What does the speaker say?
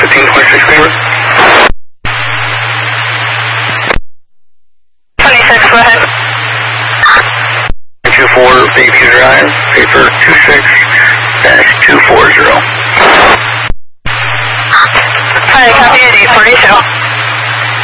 1526 Beaver. 26, go ahead. 24 Bayview Drive, paper 26-240. Alright, copy.